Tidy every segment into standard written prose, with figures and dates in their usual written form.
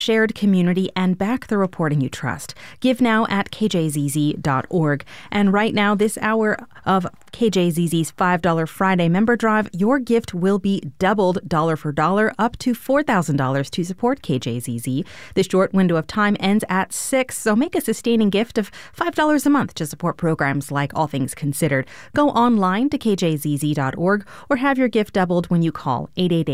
shared community and back the reporting you trust. Give now at kjzz.org. And right now, this hour of KJZZ's $5 Friday member drive, your gift will be doubled dollar for dollar up to $4,000 to support KJZZ. The short window of time ends at 6, so make a sustaining gift of $5 a month to support programs like All Things Considered. Go online to kjzz.org or have your gift doubled when you call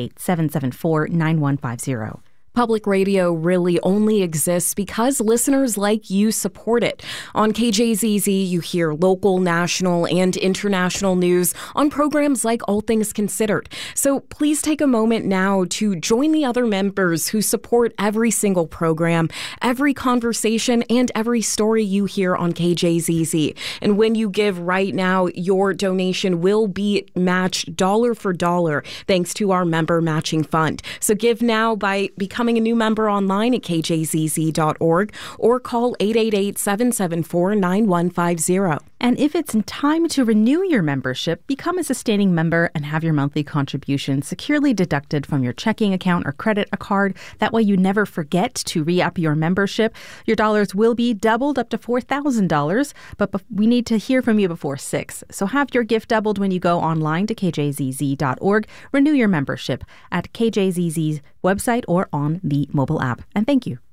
888-774-9150. Public radio really only exists because listeners like you support it. On KJZZ, you hear local, national, and international news on programs like All Things Considered. So please take a moment now to join the other members who support every single program, every conversation, and every story you hear on KJZZ. And when you give right now, your donation will be matched dollar for dollar thanks to our member matching fund. So give now by becoming a new member online at kjzz.org or call 888-774-9150. And if it's time to renew your membership, become a sustaining member and have your monthly contribution securely deducted from your checking account or credit card. That way you never forget to re-up your membership. Your dollars will be doubled up to $4,000, but we need to hear from you before 6. So have your gift doubled when you go online to kjzz.org. Renew your membership at KJZZ's website or on the mobile app. And thank you.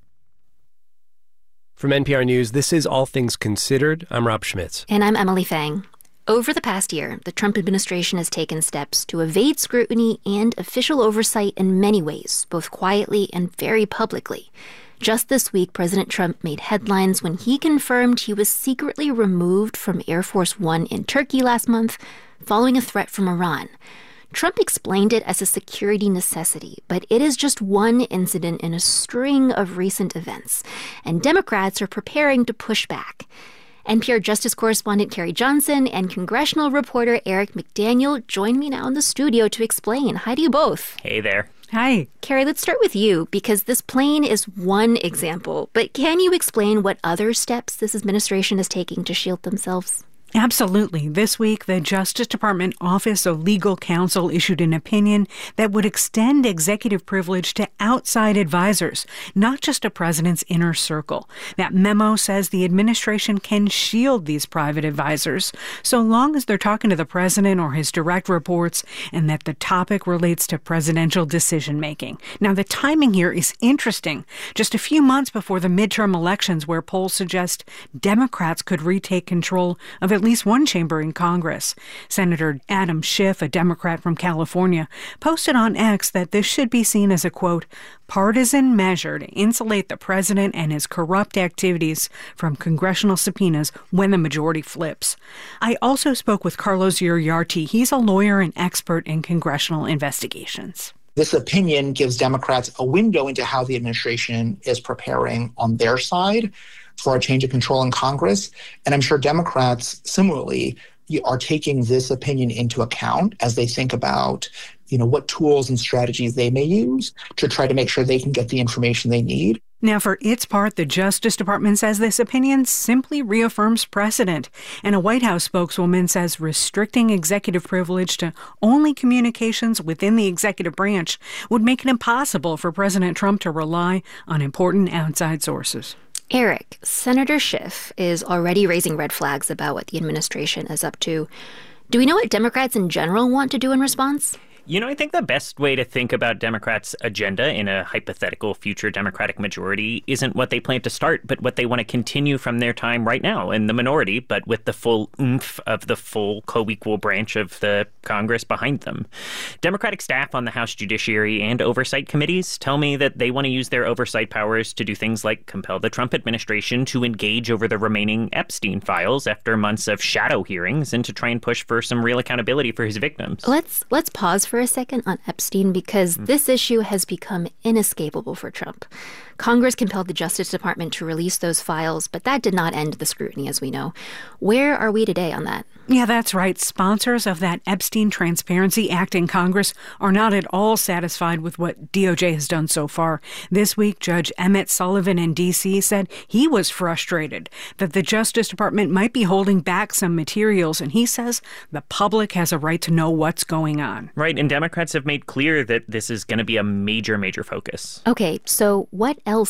From NPR News, this is All Things Considered. I'm Rob Schmitz. And I'm Emily Fang. Over the past year, the Trump administration has taken steps to evade scrutiny and official oversight in many ways, both quietly and very publicly. Just this week, President Trump made headlines when he confirmed he was secretly removed from Air Force One in Turkey last month following a threat from Iran. Trump explained it as a security necessity, but it is just one incident in a string of recent events, and Democrats are preparing to push back. NPR Justice correspondent Carrie Johnson and congressional reporter Eric McDaniel join me now in the studio to explain. Hi to you both. Hey there. Hi. Carrie, let's start with you, because this plane is one example, but can you explain what other steps this administration is taking to shield themselves? Absolutely. This week, the Justice Department Office of Legal Counsel issued an opinion that would extend executive privilege to outside advisors, not just a president's inner circle. That memo says the administration can shield these private advisors so long as they're talking to the president or his direct reports and that the topic relates to presidential decision-making. Now, the timing here is interesting. Just a few months before the midterm elections, where polls suggest Democrats could retake control of at least one chamber in Congress. Senator Adam Schiff, a Democrat from California, posted on X that this should be seen as a, quote, partisan measure to insulate the president and his corrupt activities from congressional subpoenas when the majority flips. I also spoke with Carlos Uriarte. He's a lawyer and expert in congressional investigations. This opinion gives Democrats a window into how the administration is preparing on their side for a change of control in Congress. And I'm sure Democrats similarly are taking this opinion into account as they think about, what tools and strategies they may use to try to make sure they can get the information they need. Now, for its part, the Justice Department says this opinion simply reaffirms precedent. And a White House spokeswoman says restricting executive privilege to only communications within the executive branch would make it impossible for President Trump to rely on important outside sources. Eric, Senator Schiff is already raising red flags about what the administration is up to. Do we know what Democrats in general want to do in response? I think the best way to think about Democrats' agenda in a hypothetical future Democratic majority isn't what they plan to start, but what they want to continue from their time right now in the minority, but with the full oomph of the full co-equal branch of the Congress behind them. Democratic staff on the House Judiciary and Oversight Committees tell me that they want to use their oversight powers to do things like compel the Trump administration to engage over the remaining Epstein files after months of shadow hearings and to try and push for some real accountability for his victims. Let's pause for a second on Epstein, because this issue has become inescapable for Trump. Congress compelled the Justice Department to release those files, but that did not end the scrutiny, as we know. Where are we today on that? Yeah, that's right. Sponsors of that Epstein Transparency Act in Congress are not at all satisfied with what DOJ has done so far. This week, Judge Emmett Sullivan in D.C. said he was frustrated that the Justice Department might be holding back some materials, and he says the public has a right to know what's going on. Right, and Democrats have made clear that this is going to be a major, major focus. Okay, so what else